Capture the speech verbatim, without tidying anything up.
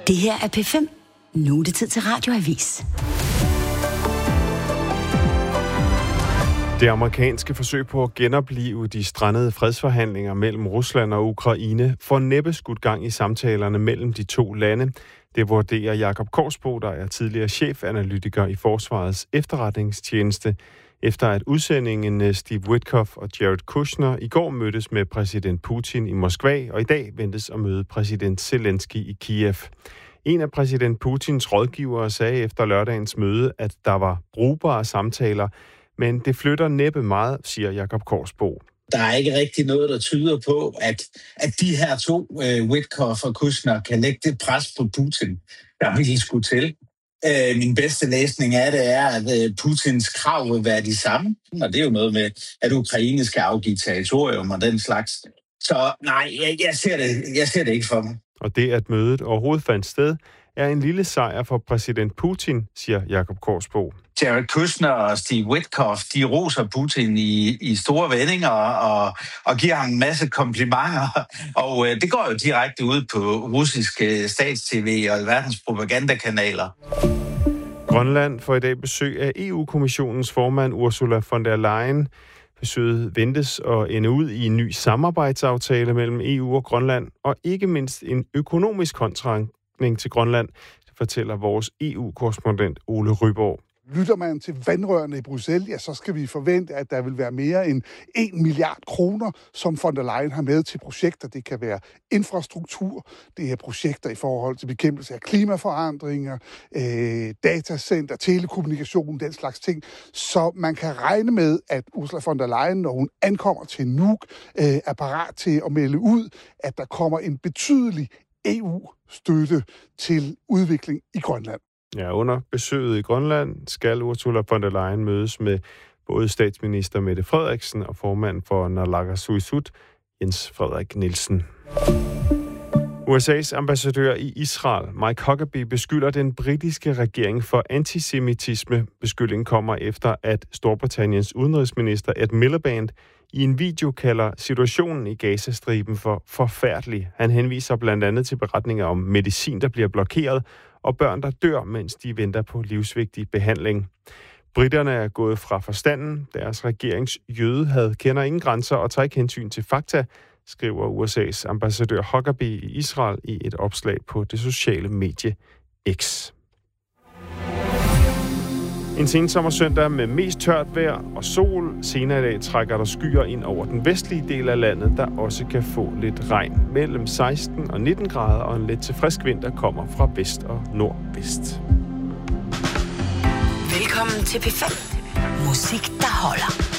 Det her er P fem. Nu er det tid til Radioavis. Det amerikanske forsøg på at genoplive de strandede fredsforhandlinger mellem Rusland og Ukraine får næppe skudt gang i samtalerne mellem de to lande. Det vurderer Jakob Korsbo, der er tidligere chefanalytiker i Forsvarets efterretningstjeneste, efter at udsendingen Steve Witkoff og Jared Kushner i går mødtes med præsident Putin i Moskva, og i dag ventes at møde præsident Zelensky i Kiev. En af præsident Putins rådgivere sagde efter lørdagens møde, at der var brugbare samtaler, men det flytter næppe meget, siger Jakob Korsbo. Der er ikke rigtig noget, der tyder på, at, at de her to, uh, Witkoff og Kushner, kan lægge det pres på Putin, der ville skulle til. Uh, min bedste læsning af det er, at uh, Putins krav vil være de samme, og det er jo noget med, at Ukraine skal afgive territorium og den slags. Så nej, jeg, jeg, ser det, jeg ser det ikke for mig. Og det, at mødet overhovedet fandt sted, er en lille sejr for præsident Putin, siger Jakob Korsbo. Jared Kushner og Steve Witkoff, de roser Putin i, i store vendinger og, og giver ham en masse komplimenter. Og øh, det går jo direkte ud på russiske stats-tv og verdens propagandakanaler. Grønland får i dag besøg af E U-kommissionens formand Ursula von der Leyen. Besøget ventes at ende ud i en ny samarbejdsaftale mellem E U og Grønland, og ikke mindst en økonomisk håndsrækning til Grønland, det fortæller vores E U-korrespondent Ole Ryborg. Lytter man til vandrørene i Bruxelles, ja, så skal vi forvente, at der vil være mere end en milliard kroner, som von der Leyen har med til projekter. Det kan være infrastruktur, det er projekter i forhold til bekæmpelse af klimaforandringer, øh, datacenter, telekommunikation, den slags ting. Så man kan regne med, at Ursula von der Leyen, når hun ankommer til Nuuk, øh, er parat til at melde ud, at der kommer en betydelig E U-støtte til udvikling i Grønland. Ja, under besøget i Grønland skal Ursula von der Leyen mødes med både statsminister Mette Frederiksen og formand for Naalakkersuisut, Jens Frederik Nielsen. U S A's ambassadør i Israel, Mike Huckabee, beskylder den britiske regering for antisemitisme. Beskyldningen kommer efter, at Storbritanniens udenrigsminister Ed Miliband i en video kalder situationen i Gazastriben for forfærdelig. Han henviser blandt andet til beretninger om medicin, der bliver blokeret, og børn, der dør, mens de venter på livsvigtig behandling. Briterne er gået fra forstanden. Deres regerings jødehad kender ingen grænser og tager ikke hensyn til fakta, skriver U S A's ambassadør Huckabee i Israel i et opslag på det sociale medie X. En sensommersøndag med mest tørt vejr og sol. Senere i dag trækker der skyer ind over den vestlige del af landet, der også kan få lidt regn. Mellem seksten og nitten grader, og en let til frisk vind, der kommer fra vest og nordvest. Velkommen til P fem. Musik, der holder.